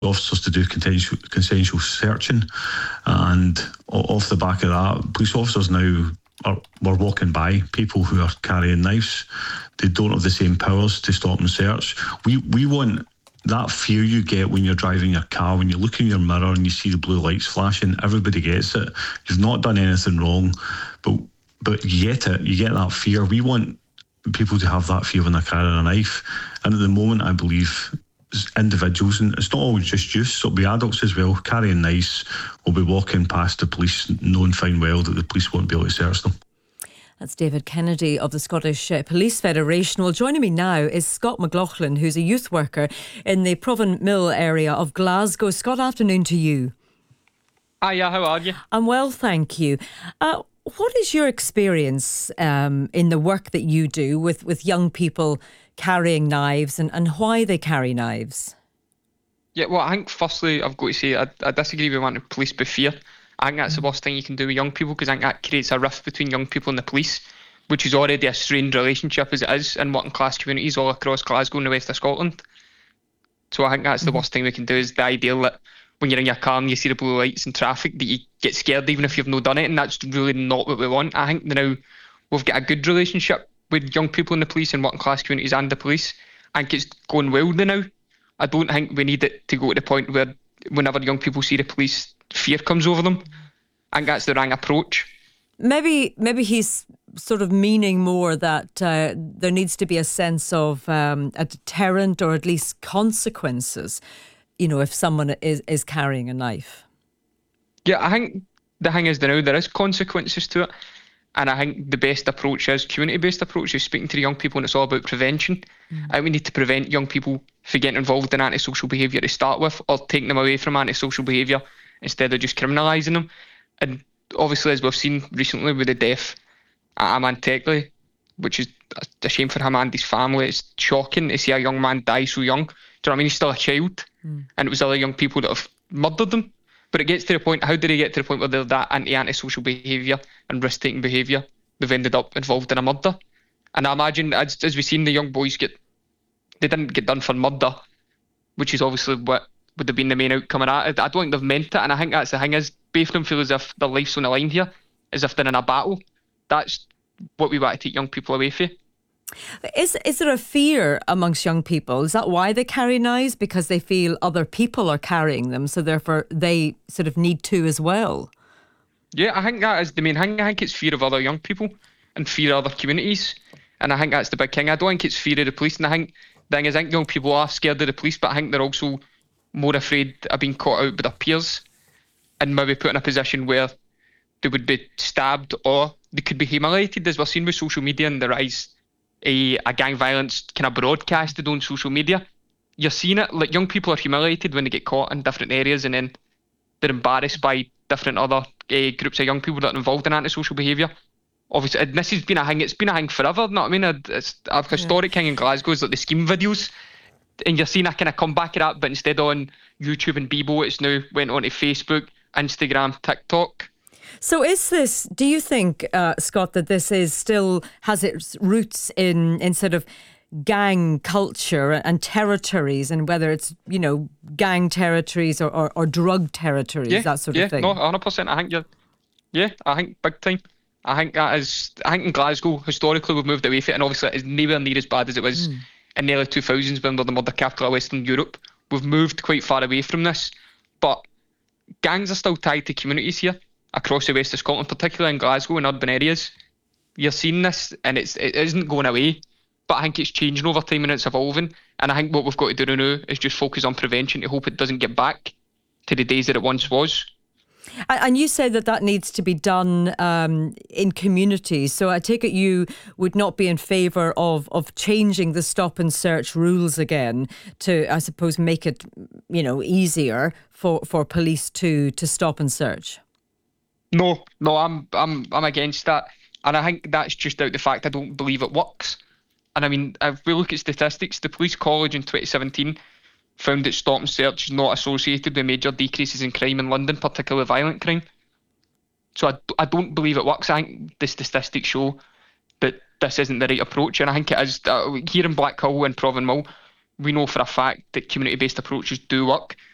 officers to do consensual searching, and off the back of that, police officers now were walking by people who are carrying knives. They don't have the same powers to stop and search. We want that fear you get when you're driving your car, when you look in your mirror and you see the blue lights flashing. Everybody gets it. You've not done anything wrong, but you get it. You get that fear. We want people to have that fear when they're carrying a knife. And at the moment, I believe individuals, and it's not always just youth, it'll be adults as well, carrying knives, will be walking past the police knowing fine well that the police won't be able to search them. That's David Kennedy of the Scottish Police Federation. Well, joining me now is Scott McLaughlin, who's a youth worker in the Provanmill area of Glasgow. Scott, afternoon to you. Hiya, how are you? I'm well, thank you. What is your experience in the work that you do with young people carrying knives, and why they carry knives? Yeah, well, I think firstly I've got to say I disagree with wanting police by fear. I think that's the worst thing you can do with young people, because I think that creates a rift between young people and the police, which is already a strained relationship as it is in working class communities all across Glasgow and the west of Scotland. So I think that's the worst thing we can do, is the idea that when you're in your car and you see the blue lights in traffic that you get scared even if you've not done it, and that's really not what we want. I think now we've got a good relationship with young people in the police and working class communities and the police. I think it's going well now. I don't think we need it to go to the point where whenever young people see the police, fear comes over them. I think that's the wrong approach. Maybe he's sort of meaning more that there needs to be a sense of a deterrent, or at least consequences, you know, if someone is carrying a knife. Yeah, I think the thing is now there is consequences to it. And I think the best approach is community-based approach, is speaking to the young people, and it's all about prevention. I think we need to prevent young people from getting involved in antisocial behaviour to start with, or taking them away from antisocial behaviour instead of just criminalising them. And obviously, as we've seen recently with the death at Aman Tekley, which is a shame for him and his family, it's shocking to see a young man die so young. Do you know what I mean? He's still a child, and it was other young people that have murdered him. But it gets to the point, how did they get to the point where they're that antisocial behaviour and risk-taking behaviour, they've ended up involved in a murder? And I imagine, as we've seen, the young boys they didn't get done for murder, which is obviously what would have been the main outcome of that. I don't think they've meant it, and I think that's the thing, is both of them feel as if their life's on the line here, as if they're in a battle. That's what we want to take young people away from. Is there a fear amongst young people? Is that why they carry knives? Because they feel other people are carrying them, so therefore they sort of need to as well? Yeah, I think that is the main thing. I think it's fear of other young people and fear of other communities. And I think that's the big thing. I don't think it's fear of the police. And I think the thing is, I think young people are scared of the police, but I think they're also more afraid of being caught out by their peers and maybe put in a position where they would be stabbed, or they could be humiliated, as we're seeing with social media and the rise a gang violence kind of broadcasted on social media. You're seeing it, like young people are humiliated when they get caught in different areas, and then they're embarrassed by different other groups of young people that are involved in antisocial behaviour. Obviously, and this has been a thing, it's been a thing forever, you know what I mean? It's a historic thing in Glasgow, is like the scheme videos, and you're seeing a kind of comeback of that, but instead on YouTube and Bebo, it's now went on to Facebook, Instagram, TikTok. So do you think, Scott, that this is still has its roots in sort of gang culture and territories, and whether it's, you know, gang territories or drug territories, that sort of thing? Yeah, no, 100%. I think big time. I think in Glasgow, historically, we've moved away from it, and obviously it's nowhere near as bad as it was in the early 2000s when we were the murder capital of Western Europe. We've moved quite far away from this, but gangs are still tied to communities here across the west of Scotland, particularly in Glasgow and urban areas. You're seeing this, and it isn't going away, but I think it's changing over time and it's evolving. And I think what we've got to do now is just focus on prevention to hope it doesn't get back to the days that it once was. And you say that needs to be done in communities. So I take it you would not be in favour of changing the stop and search rules again to, I suppose, make it, you know, easier for police to stop and search. No, I'm against that, and I think that's just out the fact I don't believe it works. And I mean, if we look at statistics, the Police College in 2017 found that stop and search is not associated with major decreases in crime in London, particularly violent crime. So I don't believe it works. I think the statistics show that this isn't the right approach, and I think it is. Here in Blackhill and Provanmill, we know for a fact that community-based approaches do work.